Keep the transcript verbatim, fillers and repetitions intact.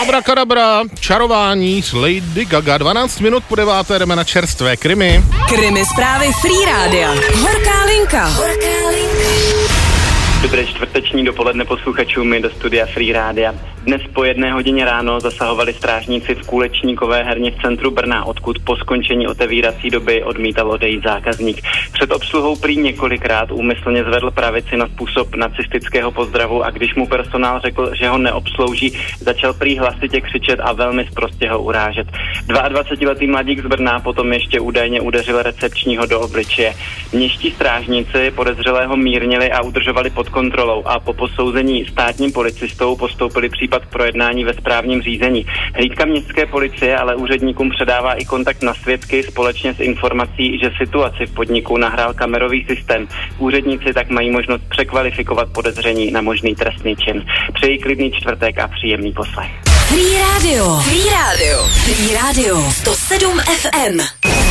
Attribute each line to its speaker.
Speaker 1: Abrakadabra, čarování s Lady Gaga. dvanáct minut po deváté jdeme na čerstvé krimi.
Speaker 2: Krimi zprávy Free Rádia. Horká linka. Horká linka.
Speaker 3: Dobré čtvrteční dopoledne posluchačům do studia Free Rádia. Dnes po jedné hodině ráno zasahovali strážníci v Kulečníkové herně v centru Brna, odkud po skončení otevírací doby odmítal odejít zákazník. Před obsluhou prý několikrát úmyslně zvedl pravici na způsob nacistického pozdravu a když mu personál řekl, že ho neobslouží, začal prý hlasitě křičet a velmi sprostě ho urážet. dvaadvacetiletý mladík z Brna potom ještě údajně udeřil recepčního do obličeje. Městští strážníci podezřelého mírnili a udržovali pod kontrolou a po posouzení státním policistou postoupili případ k projednání ve správním řízení. Hlídka městské policie ale úředníkům předává i kontakt na svědky společně s informací, že situaci v podniku nahrál kamerový systém. Úředníci tak mají možnost překvalifikovat podezření na možný trestný čin. Přeji klidný čtvrtek a příjemný poslech.
Speaker 2: Free Radio. Free Radio. Free Radio. sto sedm ef em.